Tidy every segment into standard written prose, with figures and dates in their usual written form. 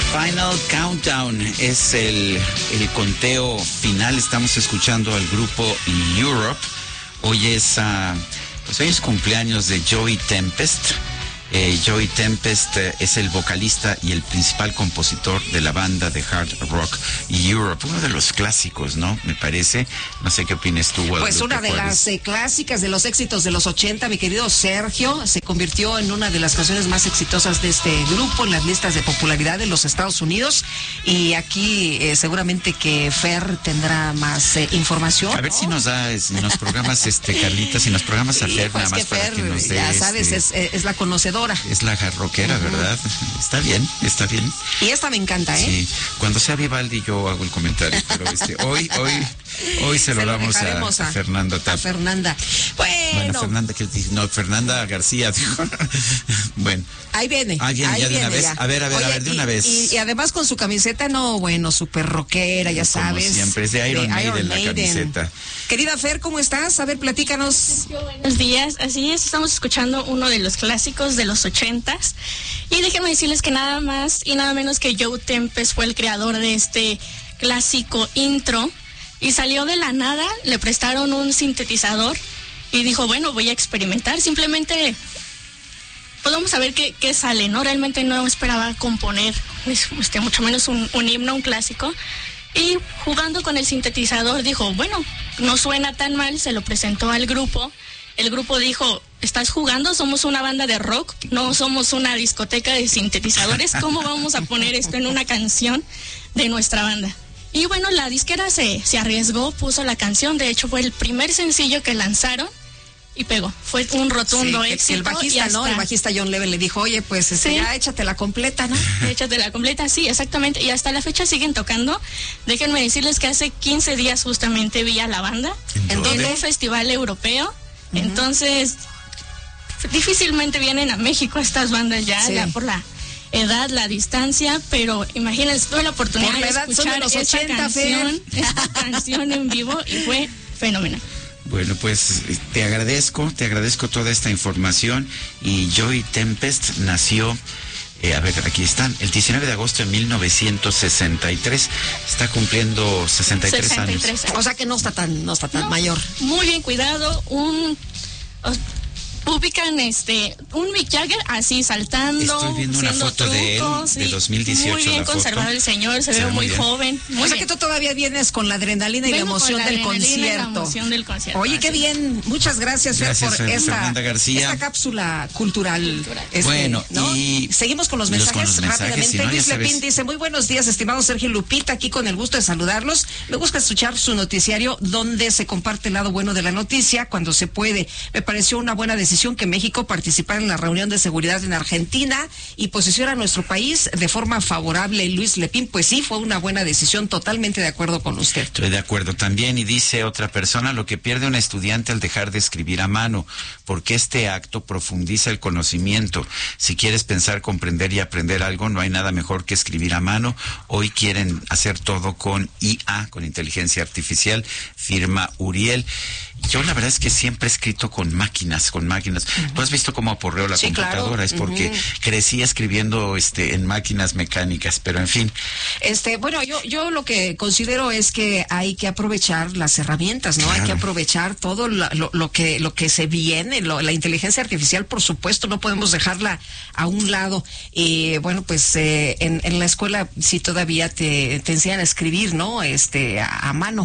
Final Countdown es el conteo final. Estamos escuchando al grupo Europe. Hoy es cumpleaños de Joey Tempest. Joey Tempest es el vocalista y el principal compositor de la banda de hard rock Europe, uno de los clásicos, ¿no? Me parece. No sé qué opinas tú, Guadalupe. Pues una de las clásicas de los éxitos de los 80, mi querido Sergio, se convirtió en una de las canciones más exitosas de este grupo en las listas de popularidad de los Estados Unidos. Y aquí seguramente que Fer tendrá más información. A ver, ¿no? Si nos programas, Carlita, si nos programas a Fer, pues nada más para Fer, que nos dé. ya sabes, es la conocedora. Es la rockera, ¿verdad? Está bien. Y esta me encanta, ¿eh? Sí, cuando sea Vivaldi yo hago el comentario, pero hoy se lo damos a Fernanda Tapia. A Fernanda. Bueno, Fernanda, Fernanda García, dijo. Bueno. Ahí viene ya de una vez. Ya. A ver, de una vez. Y además con su camiseta, súper rockera, ya sabes. Como siempre, es de Iron Maiden la camiseta. Querida Fer, ¿cómo estás? A ver, platícanos. Buenos días, así es, estamos escuchando uno de los clásicos de los 80s. Y déjenme decirles que nada más y nada menos que Joey Tempest fue el creador de este clásico intro. Y salió de la nada, le prestaron un sintetizador y dijo, bueno, voy a experimentar. Simplemente, pues vamos a ver qué sale, ¿no? Realmente no esperaba componer, mucho menos un himno, un clásico. Y jugando con el sintetizador dijo, bueno, no suena tan mal, se lo presentó al grupo. El grupo dijo, ¿estás jugando? Somos una banda de rock, no somos una discoteca de sintetizadores. ¿Cómo vamos a poner esto en una canción de nuestra banda? Y bueno, la disquera se arriesgó, puso la canción. De hecho, fue el primer sencillo que lanzaron y pegó. Fue un rotundo éxito. El bajista, ¿no? El bajista John Levin le dijo, oye, pues ya échate la completa, ¿no? Échate la completa, sí, exactamente. Y hasta la fecha siguen tocando. Déjenme decirles que hace 15 días justamente vi a la banda en un festival europeo. Entonces, difícilmente vienen a México estas bandas ya por la edad, la distancia, pero imagínense, tuve la oportunidad de escuchar esta canción en vivo y fue fenomenal. Bueno, pues te agradezco toda esta información. Y Joey Tempest nació, aquí están, el 19 de agosto de 1963, está cumpliendo 63 años. O sea que no está tan mayor. Muy bien cuidado, ubican un Mick Jagger así saltando. Estoy viendo una foto de él de 2018. Muy bien conservado el señor, se ve muy joven. O sea que tú todavía vienes con la adrenalina y la emoción del concierto. Oye, qué bien. Muchas gracias, Fer, por esta cápsula cultural. Bueno, ¿no? Y seguimos con los mensajes rápidamente. Luis Lepín dice, muy buenos días, estimados Sergio y Lupita, aquí con el gusto de saludarlos. Me gusta escuchar su noticiario donde se comparte el lado bueno de la noticia cuando se puede. Me pareció una buena decisión que México participara en la reunión de seguridad en Argentina y posiciona a nuestro país de forma favorable. Luis Lepín, pues sí, fue una buena decisión, totalmente de acuerdo con usted. Estoy de acuerdo también. Y dice otra persona, lo que pierde un estudiante al dejar de escribir a mano, porque este acto profundiza el conocimiento. Si quieres pensar, comprender y aprender algo, no hay nada mejor que escribir a mano. Hoy quieren hacer todo con IA, con inteligencia artificial, firma Uriel. Yo la verdad es que siempre he escrito con máquinas. Tú has visto cómo aporreo la computadora, claro. Es porque crecí escribiendo en máquinas mecánicas, pero en fin. Bueno, yo lo que considero es que hay que aprovechar las herramientas, ¿no? Claro. Hay que aprovechar todo lo que se viene, la inteligencia artificial, por supuesto, no podemos dejarla a un lado. Bueno, pues en la escuela sí todavía te enseñan a escribir, ¿no? A mano.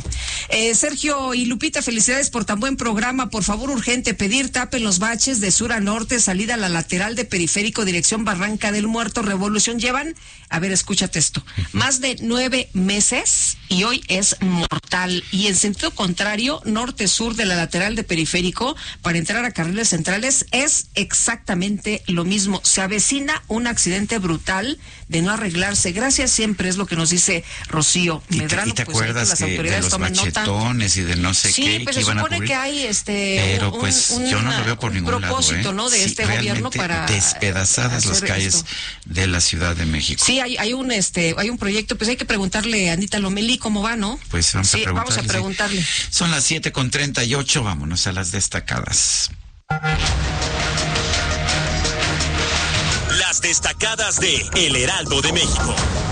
Sergio y Lupita, felicidades por tan buen programa. Por favor, urgente pedir tapen los baches de sur a norte, salida a la lateral de Periférico, dirección Barranca del Muerto, Revolución. Llevan, a ver, escúchate esto, más de 9 meses y hoy es mortal. Y en sentido contrario, norte-sur de la lateral de Periférico, para entrar a carriles centrales, es exactamente lo mismo. Se avecina un accidente brutal de no arreglarse. Gracias siempre, es lo que nos dice Rocío Medrano. ¿Y te acuerdas las autoridades de los bachetones y de no sé qué? Pues se supone que hay pero pues yo no lo veo por ningún propósito, lado, ¿no? De este gobierno para despedazadas las calles de la Ciudad de México. Sí, hay un proyecto, pues hay que preguntarle a Anita Lomelí cómo va, ¿no? Pues vamos a preguntarle. Son las 7:38, vámonos a las destacadas. Las destacadas de El Heraldo de México.